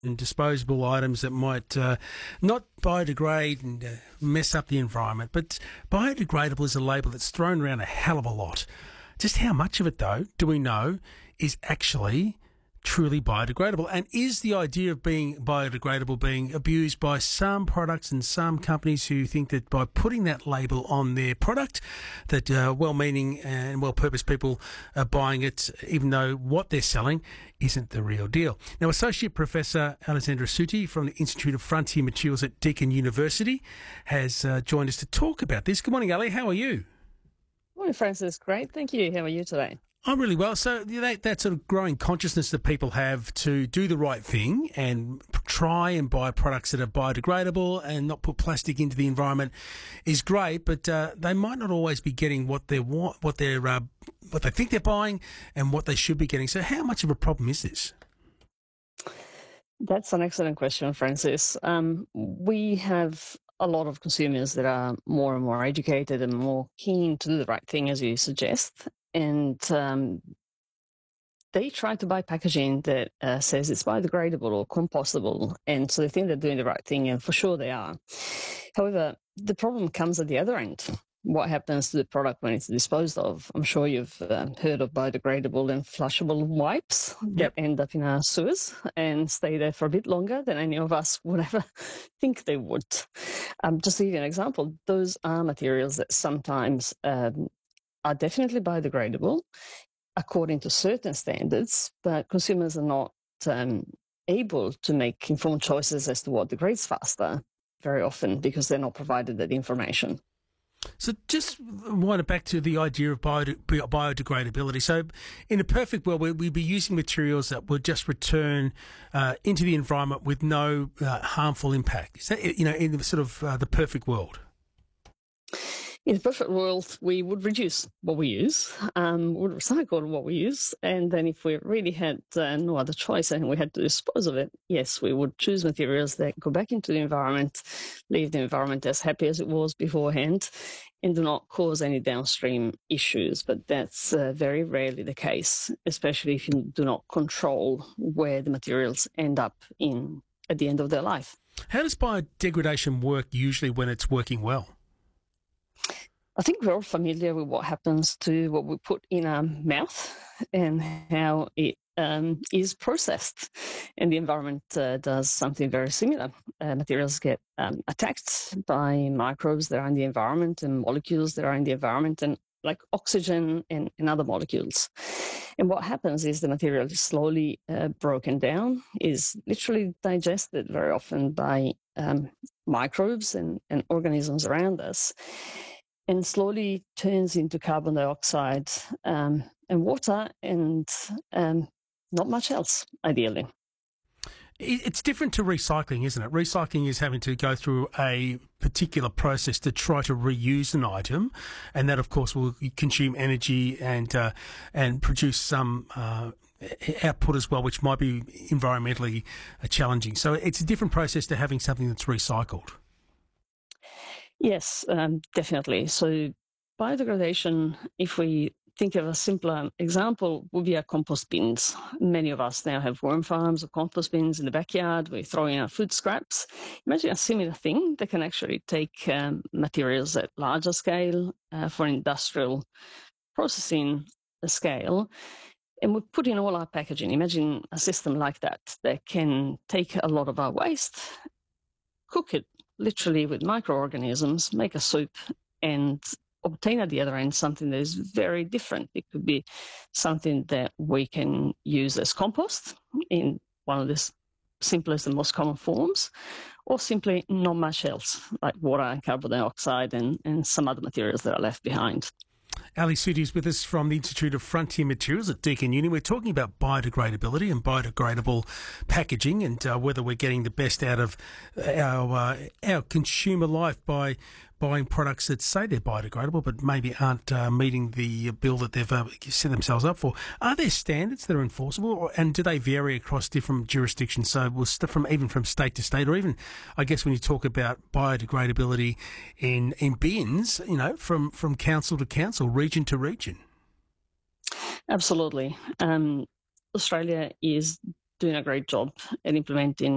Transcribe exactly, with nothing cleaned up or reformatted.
and disposable items that might uh, not biodegrade and uh, mess up the environment. But biodegradable is a label that's thrown around a hell of a lot. Just how much of it, though, do we know is actually truly biodegradable? And is the idea of being biodegradable being abused by some products and some companies who think that by putting that label on their product that uh, well-meaning and well-purposed people are buying it even though what they're selling isn't the real deal? Now, Associate Professor Alessandra Suti from the Institute of Frontier Materials at Deakin University has uh, joined us to talk about this. Good morning, Ali. How are you? Morning, Francis. Great. Thank you. How are you today? I'm really well. So that, that sort of growing consciousness that people have to do the right thing and try and buy products that are biodegradable and not put plastic into the environment is great, but uh, they might not always be getting what they want, what they're, uh, what they think they're buying, and what they should be getting. So how much of a problem is this? That's an excellent question, Francis. Um, we have a lot of consumers that are more and more educated and more keen to do the right thing, as you suggest. And um, they try to buy packaging that uh, says it's biodegradable or compostable. And so they think they're doing the right thing, and for sure they are. However, the problem comes at the other end. What happens to the product when it's disposed of? I'm sure you've uh, heard of biodegradable and flushable wipes Yep. that end up in our sewers and stay there for a bit longer than any of us would ever think they would. Um, just to give you an example, those are materials that sometimes um, are definitely biodegradable according to certain standards, but consumers are not um, able to make informed choices as to what degrades faster very often because they're not provided that information. So just wind it back to the idea of biode- biodegradability. So in a perfect world, we- we'd be using materials that would just return uh, into the environment with no uh, harmful impact. Is that, you know, in the sort of uh, the perfect world? In a perfect world, we would reduce what we use, um, would recycle what we use, and then if we really had uh, no other choice and we had to dispose of it, yes, we would choose materials that go back into the environment, leave the environment as happy as it was beforehand, and do not cause any downstream issues. But that's uh, very rarely the case, especially if you do not control where the materials end up in at the end of their life. How does biodegradation work usually when it's working well? I think we're all familiar with what happens to what we put in our mouth and how it um, is processed. And the environment uh, does something very similar. Uh, materials get um, attacked by microbes that are in the environment and molecules that are in the environment, and like oxygen and, and other molecules. And what happens is the material is slowly uh, broken down, is literally digested very often by um, microbes and, and organisms around us, and slowly turns into carbon dioxide um, and water and um, not much else, ideally. It's different to recycling, isn't it? Recycling is having to go through a particular process to try to reuse an item, and that, of course, will consume energy and uh, and produce some uh, output as well, which might be environmentally uh, challenging. So it's a different process to having something that's recycled. Yes, um, definitely. So biodegradation, if we think of a simpler example, would be our compost bins. Many of us now have worm farms or compost bins in the backyard. We throw in our food scraps. Imagine a similar thing that can actually take um, materials at larger scale uh, for industrial processing scale, and we put in all our packaging. Imagine a system like that that can take a lot of our waste, cook it literally with microorganisms, make a soup, and obtain at the other end something that is very different. It could be something that we can use as compost in one of the simplest and most common forms, or simply not much else, like water and carbon dioxide and, and some other materials that are left behind. Ali Suti is with us from the Institute of Frontier Materials at Deakin Uni. We're talking about biodegradability and biodegradable packaging, and uh, whether we're getting the best out of our uh, our consumer life by buying products that say they're biodegradable but maybe aren't uh, meeting the bill that they've uh, set themselves up for. Are there standards that are enforceable, or, and do they vary across different jurisdictions? So we'll st- from even from state to state, or even, I guess, when you talk about biodegradability in in bins, you know, from, from council to council, region to region. Absolutely. Um, Australia is doing a great job at implementing